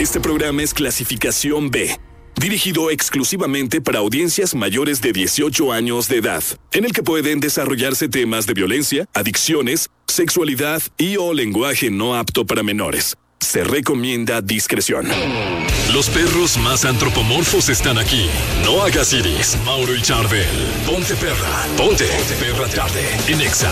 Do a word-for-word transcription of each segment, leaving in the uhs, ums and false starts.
Este programa es clasificación B, dirigido exclusivamente para audiencias mayores de dieciocho años de edad, en el que pueden desarrollarse temas de violencia, adicciones, sexualidad y o lenguaje no apto para menores. Se recomienda discreción. Los perros más antropomorfos están aquí. No hagas iris. Mauro y Charbel. Ponte perra. Ponte. Ponte perra tarde. En Exa.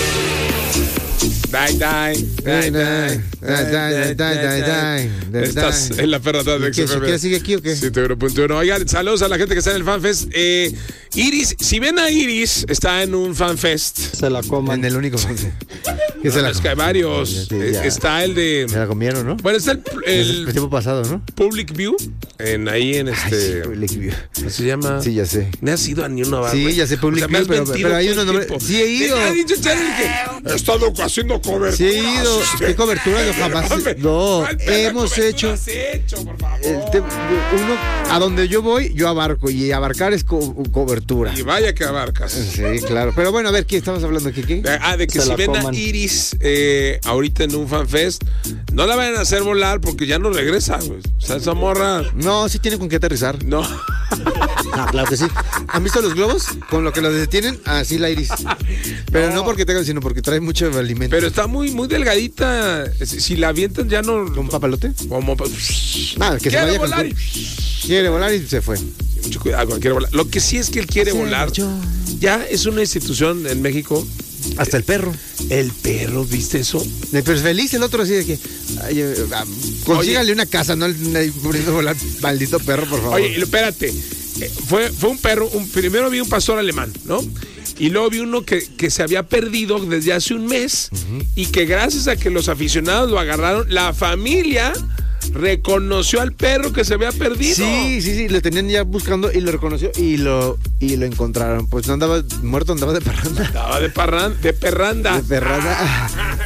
Die, die, die, die, die, die, die, die. Estás en la perra tarde. ¿Qué, ¿Qué sigue aquí o qué? Sí, punto uno. Oigan, saludos a la gente que está en el FanFest. Eh, Iris, si ven a Iris, está en un FanFest. Se la coman. En el único FanFest. No, se la es que hay varios. Sí, está el de... Se la comieron, ¿no? Bueno, está el... El, el tiempo pasado, ¿no? Public View. En, ahí en este... Ay, sí, Public View. ¿Cómo se llama? Sí, ya sé. No has ido a ni una barra. Sí, ya sé, Public o sea, View, pero, pero hay unos nombres... Sí, he ido. Ha dicho Charlie que he estado haciendo cobertura. Sí, he ido. ¿Qué cobertura? Yo jamás... No, hemos hecho... Has hecho, por favor. El te, uno, a donde yo voy, yo abarco. Y abarcar es co cobertura. Y vaya que abarcas. Sí, claro. Pero bueno, a ver, ¿qué estamos hablando aquí? ¿Qué? Ah, de que Se si ven coman. a Iris eh, ahorita en un FanFest, no la vayan a hacer volar porque ya no regresa, güey. O sea, esa morra... No, sí tiene con qué aterrizar. No. No, claro que sí. ¿Han visto los globos? Con lo que los detienen, así la Iris. Pero no, no porque tengan, sino porque trae mucho alimento. Pero está muy, muy delgadita. Si la avientan ya no... ¿Un papalote? Como... Nada, que se vaya volar con... Quiere volar y se fue. Mucho cuidado, quiere volar. Lo que sí es que él quiere sí, volar. Yo... Ya es una institución en México. Hasta el perro. El perro, ¿viste eso? Pero es feliz el otro así de que... Ay, eh, consígale Oye, una casa, no pudiendo volar, maldito perro, por favor. Oye, espérate. Fue, fue un perro, un, primero vi un pastor alemán, ¿no? Y luego vi uno que, que se había perdido desde hace un mes uh-huh. y que gracias a que los aficionados lo agarraron, la familia reconoció al perro que se había perdido. Sí, sí, sí, lo tenían ya buscando y lo reconoció y lo y lo encontraron. Pues no andaba muerto, andaba de parranda. Andaba de parranda, de perranda. De perranda. Ah.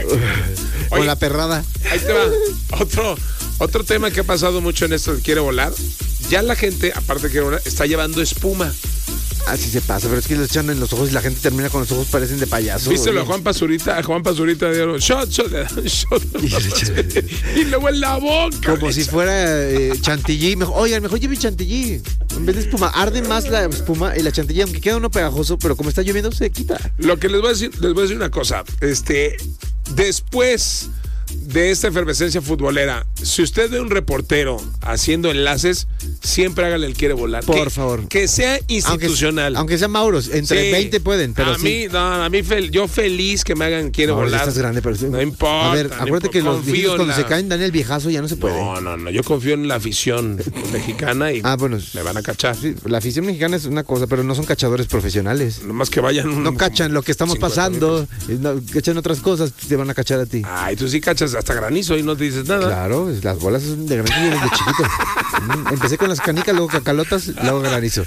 Con Oye, la perrada. Ahí te va. Otro, otro tema que ha pasado mucho en esto de Quiere Volar. Ya la gente, aparte de Quiere Volar, está llevando espuma. Así se pasa, pero es que lo echan en los ojos y la gente termina con los ojos parecen de payaso. Vístelo a Juan Pazurita, a Juan Pazurita dieron shot, shot, shot. Y, y luego en la boca. Como si fuera eh, chantilly. Mejor, oigan, mejor lleve chantilly. En vez de espuma, arde más la espuma y la chantilly, aunque queda uno pegajoso, pero como está lloviendo se quita. Lo que les voy a decir, les voy a decir una cosa. Este, después de esta efervescencia futbolera, si usted ve un reportero haciendo enlaces, siempre hágale el Quiere Volar. Por que, favor. Que sea institucional. Aunque, aunque sea Mauros, entre sí, veinte pueden, pero a sí. mí, no, a mí fel, yo feliz que me hagan Quiere no, Volar. Estás grande, pero no importa. A ver, acuérdate que los viejitos cuando la... se caen dan el viejazo, ya no se puede. No, no, no, yo confío en la afición mexicana y ah, bueno, me van a cachar. Sí, la afición mexicana es una cosa, pero no son cachadores profesionales. Nomás que vayan un, no cachan lo que estamos pasando, no, cachan otras cosas, te van a cachar a ti. Ay, tú sí cachas hasta granizo y no te dices nada. Claro, las bolas son de granizo desde chiquito. Empecé con las canicas, luego cacalotas, luego granizo.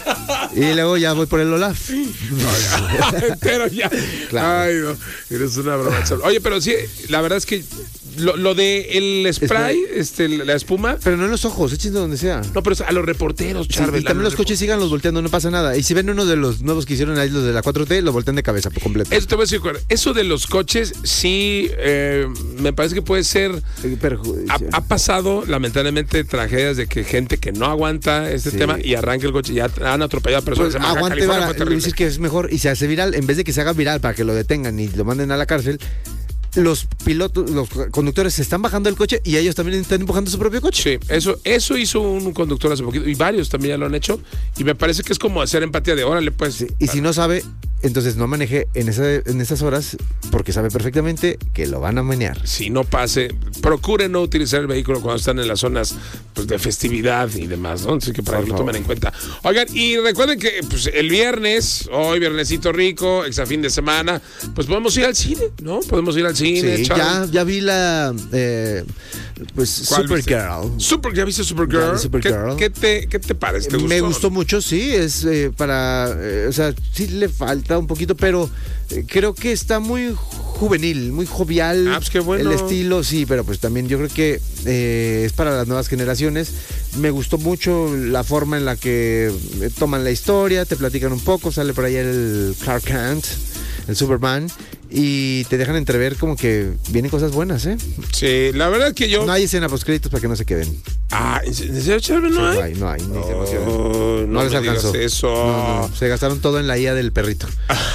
Y luego ya voy por el Olaf. Pero ya. Claro. Ay, no. Eres una broma. Oye, pero sí, la verdad es que lo, lo de el spray, este, la espuma. Pero no en los ojos, échense donde sea. No, pero a los reporteros, Charbel. Sí, y también los coches sigan los volteando, no pasa nada. Y si ven uno de los nuevos que hicieron ahí, los de la cuatro T, lo voltean de cabeza por completo. Eso te voy a decir, eso de los coches, sí, eh, me parece que puede ser. Ha, ha pasado, lamentablemente, tragedias de que gente que no aguanta este sí. tema y arranca el coche, ya han atropellado a personas. Pues, aguante, para decir que es mejor y se hace viral, en vez de que se haga viral para que lo detengan y lo manden a la cárcel. Los pilotos, los conductores se están bajando del coche y ellos también están empujando su propio coche. Sí, eso, eso hizo un conductor hace poquito y varios también ya lo han hecho y me parece que es como hacer empatía de órale, pues. Sí, y si no sabe, entonces no maneje en, esa, en esas horas porque sabe perfectamente que lo van a menear. Si no pase, procure no utilizar el vehículo cuando están en las zonas pues, de festividad y demás, ¿no? Así que para que lo tomen en cuenta. Oigan, y recuerden que pues, el viernes, hoy viernesito rico, exa fin de semana, pues podemos ir al cine, ¿no? Podemos ir al cine. Sí, ya, ya vi la eh, pues Supergirl. Super, ¿Ya viste Supergirl? Supergirl. ¿Qué, qué, te, ¿Qué te parece? ¿Te gustó? Me gustó mucho, sí, es eh, para, eh, o sea, sí le falta un poquito, pero eh, creo que está muy juvenil, muy jovial. Ah, pues qué bueno. El estilo, sí, pero pues también yo creo que eh, es para las nuevas generaciones. Me gustó mucho la forma en la que toman la historia, te platican un poco, sale por ahí el Clark Kent, el Superman. y te dejan entrever como que vienen cosas buenas, ¿eh? Sí, la verdad es que yo... No hay escena postcréditos para que no se queden. Ah, ¿en serio, Charbel, no Sí, hay? no hay, no hay, ni se Oh, emocionan. no, No les me alcanzó. digas eso. No, no, se gastaron todo en la I A del perrito.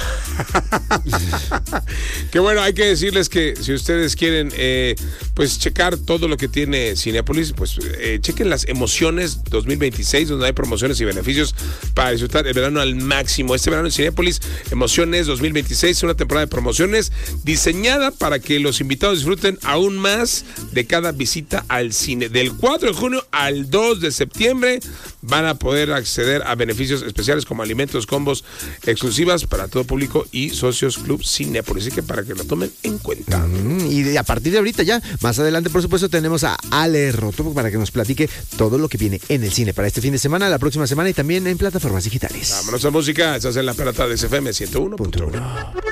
Que bueno, hay que decirles que si ustedes quieren eh, pues checar todo lo que tiene Cinépolis, pues eh, chequen las Emociones dos mil veintiséis, donde hay promociones y beneficios para disfrutar el verano al máximo. Este verano en Cinépolis, Emociones dos mil veintiséis es una temporada de promociones diseñada para que los invitados disfruten aún más de cada visita al cine. Del cuatro de junio al dos de septiembre van a poder acceder a beneficios especiales como alimentos, combos exclusivas para todo público y socios Club Cinépolis. Así que para que lo tomen en cuenta. Mm, y de, a partir de ahorita ya, más adelante por supuesto tenemos a Ale Roto para que nos platique todo lo que viene en el cine para este fin de semana, la próxima semana y también en plataformas digitales. Vámonos a música, estás en la pelota de S F M ciento uno punto uno.